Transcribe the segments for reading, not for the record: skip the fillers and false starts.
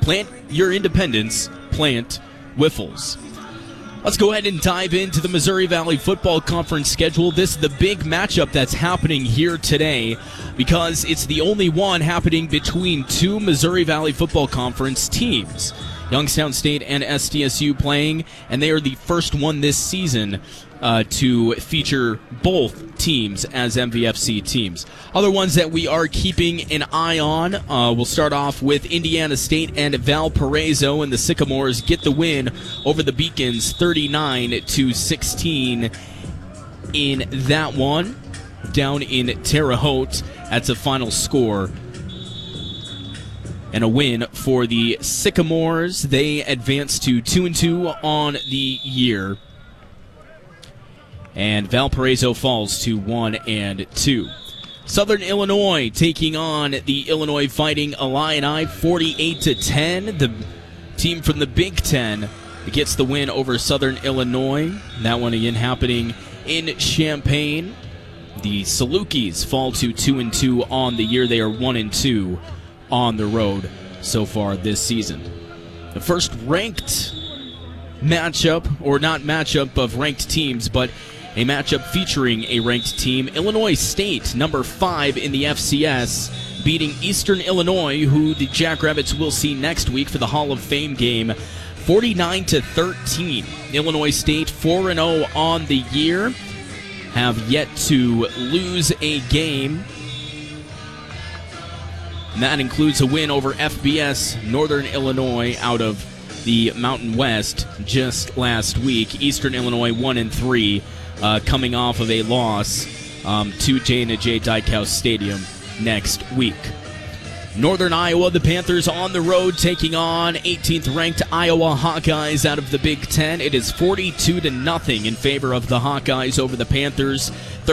Plant your independence. Plant Wyffels. Let's go ahead and dive into the Missouri Valley Football Conference schedule. This is the big matchup that's happening here today because it's the only one happening between two Missouri Valley Football Conference teams. Youngstown State and SDSU playing, and they are the first one this season to feature both teams as MVFC teams. Other ones that we are keeping an eye on, we'll start off with Indiana State and Valparaiso, and the Sycamores get the win over the Beacons 39-16 in that one down in Terre Haute. That's a final score. And a win for the Sycamores. They advance to 2-2 on the year. And Valparaiso falls to 1-2. Southern Illinois taking on the Illinois Fighting Illini 48-10. The team from the Big Ten gets the win over Southern Illinois. That one again happening in Champaign. The Salukis fall to 2-2 on the year. They are 1-2 on the road so far this season. The first ranked matchup, or not matchup of ranked teams, but a matchup featuring a ranked team. Illinois State, number 5 in the FCS, beating Eastern Illinois, who the Jackrabbits will see next week for the Hall of Fame game, 49-13. Illinois State 4-0 on the year, have yet to lose a game. And that includes a win over FBS Northern Illinois out of the Mountain West just last week. Eastern Illinois 1-3, coming off of a loss to J&J Dykhouse Stadium next week. Northern Iowa, the Panthers on the road taking on 18th-ranked Iowa Hawkeyes out of the Big Ten. It is 42-0 in favor of the Hawkeyes over the Panthers.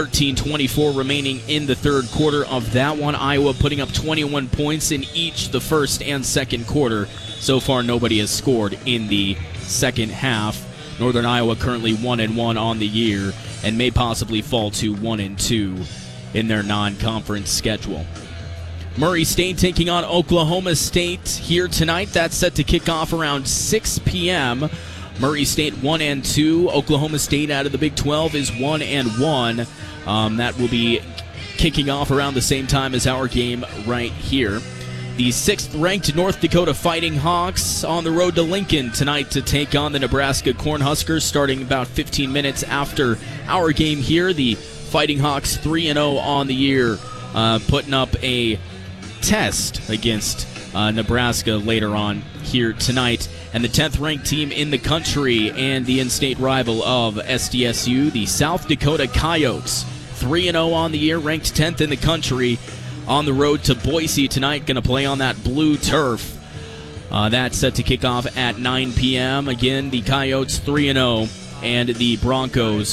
13:24 remaining in the third quarter of that one. Iowa putting up 21 points in each the first and second quarter. So far, nobody has scored in the second half. Northern Iowa currently 1-1 on the year and may possibly fall to 1-2 in their non-conference schedule. Murray State taking on Oklahoma State here tonight. That's set to kick off around 6 p.m. Murray State 1-2. Oklahoma State out of the Big 12 is 1-1. That will be kicking off around the same time as our game right here. The 6th-ranked North Dakota Fighting Hawks on the road to Lincoln tonight to take on the Nebraska Cornhuskers, starting about 15 minutes after our game here. The Fighting Hawks 3-0 on the year, putting up a test against Nebraska later on here tonight. And the 10th-ranked team in the country and the in-state rival of SDSU, the South Dakota Coyotes, 3-0 on the year, ranked 10th in the country, on the road to Boise tonight, going to play on that blue turf. That's set to kick off at 9 p.m. Again, the Coyotes 3-0 and the Broncos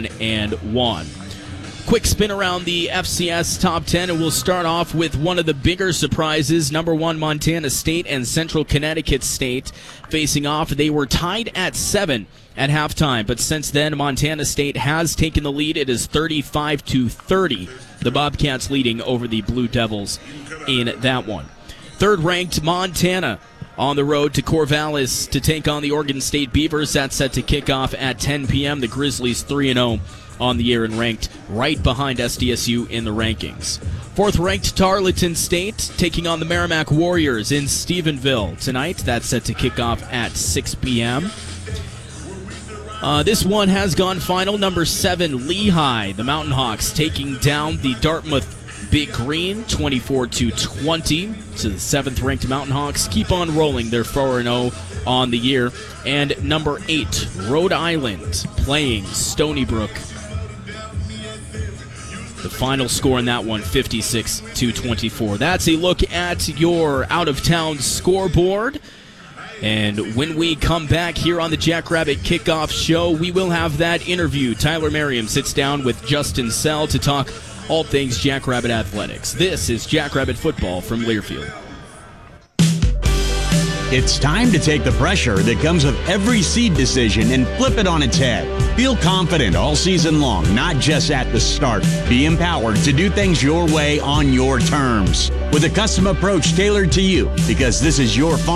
1-1. Quick spin around the FCS Top 10, and we'll start off with one of the bigger surprises. Number 1, Montana State and Central Connecticut State facing off. They were tied at 7 at halftime, but since then, Montana State has taken the lead. It is 35-30. The Bobcats leading over the Blue Devils in that one. 3rd-ranked Montana on the road to Corvallis to take on the Oregon State Beavers. That's set to kick off at 10 p.m. The Grizzlies 3-0 on the year and ranked right behind SDSU in the rankings. 4th-ranked Tarleton State taking on the Merrimack Warriors in Stephenville tonight. That's set to kick off at 6 p.m. This one has gone final. Number 7, Lehigh, the Mountain Hawks, taking down the Dartmouth Big Green 24-20. So the 7th-ranked Mountain Hawks keep on rolling. They're 4-0 on the year. And number 8, Rhode Island, playing Stony Brook. The final score in that one, 56-24. That's a look at your out-of-town scoreboard. And when we come back here on the Jackrabbit Kickoff Show, we will have that interview. Tyler Merriam sits down with Justin Sell to talk all things Jackrabbit athletics. This is Jackrabbit Football from Learfield. It's time to take the pressure that comes with every seed decision and flip it on its head. Feel confident all season long, not just at the start. Be empowered to do things your way on your terms with a custom approach tailored to you, because this is your farm.